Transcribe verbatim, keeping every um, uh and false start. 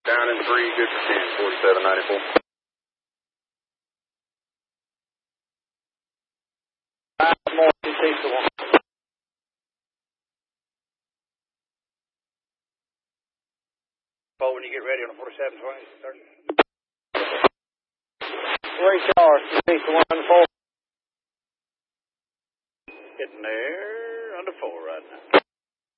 Down in three, good for ten, forty-seven ninety-four. Five more, two takes the one. Oh, when you get ready on the forty-seven twenty, thirty. Three stars, two takes the one, four. Getting there, under four right now.